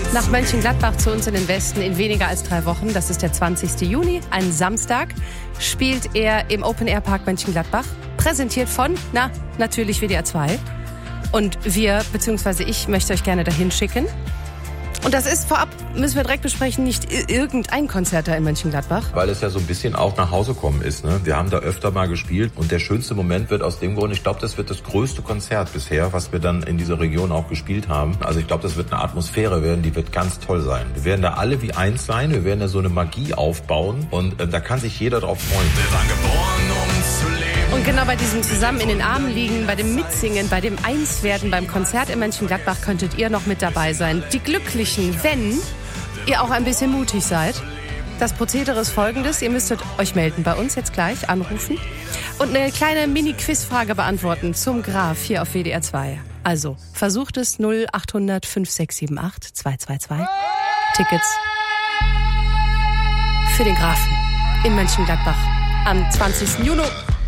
Nach Mönchengladbach zu uns in den Westen in weniger als 3 Wochen. Das ist der 20. Juni, ein Samstag, spielt er im Open-Air-Park Mönchengladbach. Präsentiert von, natürlich WDR 2. Und wir, beziehungsweise ich, möchte euch gerne dahin schicken. Und das ist vorab, müssen wir direkt besprechen, nicht irgendein Konzert da in Mönchengladbach. Weil es ja so ein bisschen auch nach Hause kommen ist. Ne? Wir haben da öfter mal gespielt und der schönste Moment wird aus dem Grund, ich glaube, das wird das größte Konzert bisher, was wir dann in dieser Region auch gespielt haben. Also ich glaube, das wird eine Atmosphäre werden, die wird ganz toll sein. Wir werden da alle wie eins sein, wir werden da so eine Magie aufbauen und da kann sich jeder drauf freuen. Wir waren geboren, um zu leben. Und genau bei diesem Zusammen in den Armen liegen, bei dem Mitsingen, bei dem Einswerden beim Konzert in Mönchengladbach könntet ihr noch mit dabei sein. Die Glücklichen, wenn ihr auch ein bisschen mutig seid. Das Prozedere ist folgendes. Ihr müsstet euch melden bei uns jetzt gleich, anrufen und eine kleine Mini-Quizfrage beantworten zum Graf hier auf WDR 2. Also, versucht es 0800 5678 222. Tickets für den Grafen in Mönchengladbach am 20. Juni.